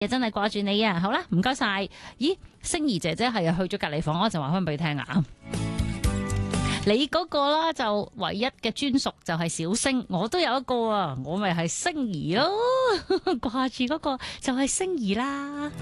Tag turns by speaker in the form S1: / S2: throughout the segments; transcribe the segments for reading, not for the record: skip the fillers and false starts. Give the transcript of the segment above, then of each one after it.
S1: 真係掛住你啊！好啦，唔該晒。咦，星兒姐姐係去咗隔離房，我就話翻俾你聽啊。你嗰個啦，就唯一嘅專屬就係小星，我都有一個啊，我咪係星兒咯，掛住嗰個就係星兒啦。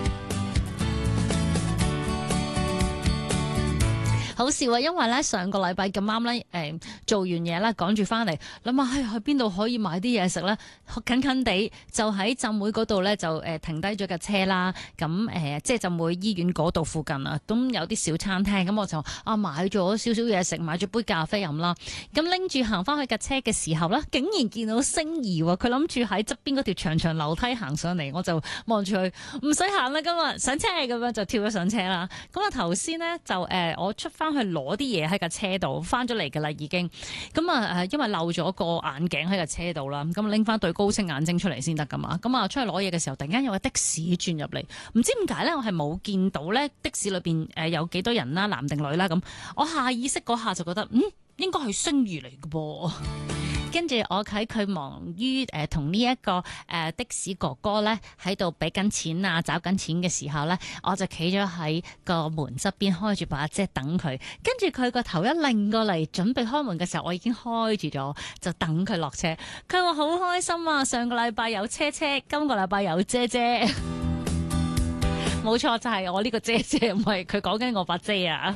S1: 好笑啊，因為咧上個禮拜咁啱咧，做完嘢啦，趕住翻嚟，諗下去邊度可以買啲嘢食咧？近近地就喺浸會嗰度咧，就停低咗架車啦。咁即係浸會醫院嗰度附近啊，咁有啲小餐廳，咁我就買咗少少嘢食，買咗杯咖啡飲啦。咁拎住行翻去架車嘅時候咧，竟然見到星兒喎，佢諗住喺側邊嗰條長長樓梯行上嚟，我就望住佢，唔使行啦，今日上車咁樣就跳咗上車啦。咁啊頭先咧就我出翻去攞啲嘢喺架車度，翻咗嚟噶啦已經。咁因為漏咗個眼鏡喺架車度啦，咁拎翻對高清眼鏡出嚟先得噶嘛。咁出去攞嘢嘅時候，突然間有個的士轉入嚟，唔知點解咧，我係冇見到咧的士裏邊有幾多人啦，男定女啦咁。我下意識嗰下就覺得，應該係星兒嚟嘅噃。跟住我喺佢忙於同呢一個的士哥哥咧喺度俾緊錢啊找緊錢嘅時候咧，我就企咗喺個門側邊開住把遮等佢。跟住佢個頭一擰過嚟準備開門嘅時候，我已經開住咗，就等佢落車。佢話好開心啊！上個禮拜有車車，今個禮拜有姐姐。冇錯，就係我呢個姐姐，唔係佢講緊我把遮啊！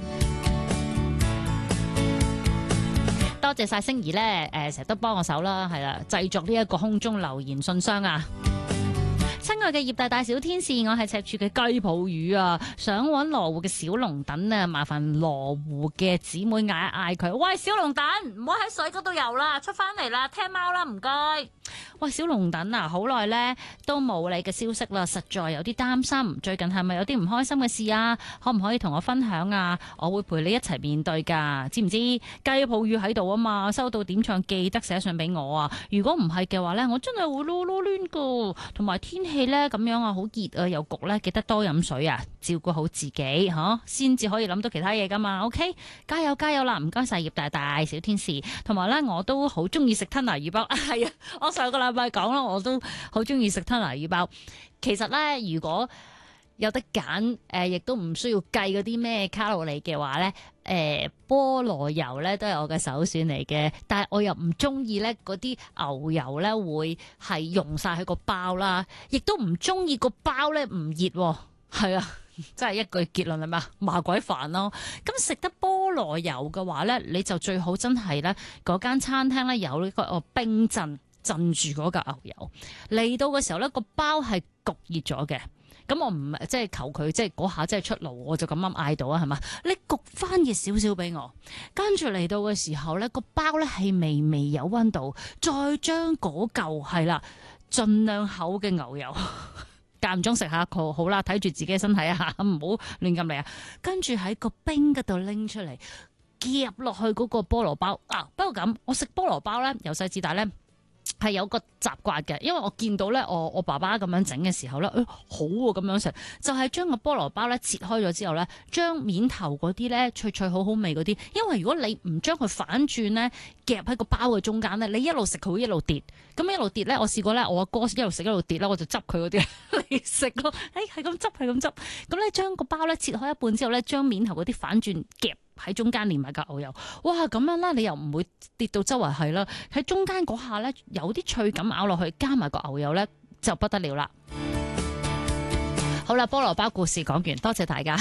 S1: 多謝晒星兒咧，成日都幫我手啦，係啦，製作呢一個空中留言信箱啊！親愛嘅葉大大小天使，我係赤柱嘅雞泡魚啊，想揾羅湖嘅小龍躉啊，麻煩羅湖嘅姊妹嗌一嗌佢，喂，小龍躉，唔好喺水嗰度游啦，出翻嚟啦，聽貓啦，唔該。喂，小龍躉啊，好耐呢都冇你嘅消息啦，實在有啲擔心。最近係咪有啲唔開心嘅事啊？可唔可以同我分享啊？我會陪你一齊面對噶，知唔知？雞泡魚喺度啊嘛，收到點唱記得寫信俾我啊！如果唔係嘅話呢，我真係會囉囉攣噶。同埋天氣呢咁樣啊，好熱啊又焗呢，記得多飲水啊，照顧好自己吓，先至可以諗到其他嘢噶嘛。OK， 加油加油啦！唔該晒葉大大小天使，同埋呢，我都好中意食吞拿魚包。係啊，我上個禮拜講啦，我都好中意食吞拿魚包。其實咧，如果有得揀，亦都唔需要計嗰啲咩卡路里嘅話咧，菠蘿油咧都係我嘅首選嚟嘅。但係我又唔中意咧嗰啲牛油咧會係溶晒喺個包啦，亦都唔中意個包咧唔熱。係啊，真係一句結論係嘛，麻鬼煩咯。咁食得菠蘿油嘅話咧，你就最好真係咧嗰間餐廳咧有呢個冰鎮住嗰嚿牛油嚟到嘅時候咧，個包係焗熱咗嘅。咁我唔即係求佢，即係嗰下即係出爐，我就咁啱嗌到啊，係嘛？你焗翻熱少少俾我，跟住嚟到嘅時候咧，個包咧係微微有溫度，再將嗰嚿係啦，盡量厚嘅牛油。間唔中食下佢好啦，睇住自己身體啊，唔好亂咁嚟啊！跟住喺個冰嗰度拎出嚟，夾落去嗰個菠蘿包啊！不過咁，我食菠蘿包咧，由細至大咧係有個習慣嘅，因為我見到咧我爸爸咁樣整嘅時候咧，好喎咁樣食，就係將個菠蘿包咧切開咗之後咧，將面頭嗰啲咧脆脆好好味嗰啲，因為如果你唔將佢反轉咧，夾喺個包嘅中間咧，你一路食佢會一路跌，咁一路跌咧，我試過咧，我阿哥一路食一路跌啦，我就執佢嗰啲嚟食咯，係咁執係咁執，咁咧將個包咧切開一半之後咧，將面頭嗰啲反轉夾喺中間連埋嚿牛油，哇咁樣啦，你又唔會跌到周圍係啦，喺中間嗰下咧有啲脆感咬落去，加埋個牛油咧就不得了啦。好啦，菠蘿包故事講完，多謝大家。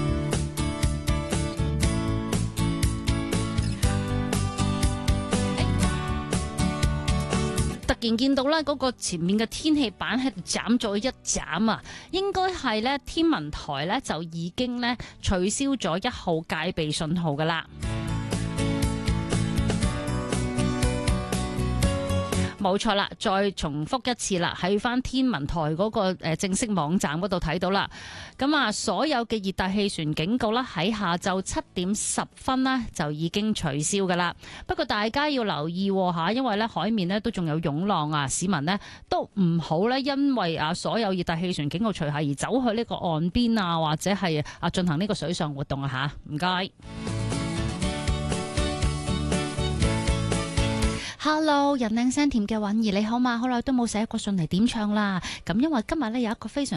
S1: 突然見到咧嗰個前面嘅天氣板喺度眨咗一眨啊，應該係咧天文台咧就已經咧取消咗1號戒備信號噶啦。冇錯啦，再重複一次啦，喺翻天文台嗰個正式網站嗰度睇到啦。咁啊，所有嘅熱帶氣旋警告啦，喺下晝7點10分啦就已經取消噶啦。不過大家要留意吓，因為咧海面咧都仲有湧浪啊，市民呢都唔好咧因為所有熱帶氣旋警告除下而走去呢個岸邊啊，或者係進行呢個水上活動啊吓，唔該。 Hello，人靚聲甜嘅韻兒你好嘛？好耐都冇寫過信嚟點唱啦。咁因為今日咧有一個非常